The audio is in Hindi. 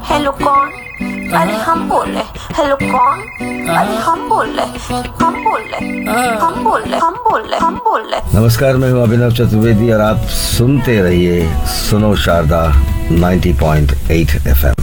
हेलो कौन? अरे हम बोल रहे। हेलो कौन? अरे हम बोल रहे। हम बोल रहे। हम बोल रहे। हम बोल रहे। हम बोल रहे। नमस्कार, मैं हूँ अभिनव चतुर्वेदी और आप सुनते रहिए सुनो शारदा 90.8 FM।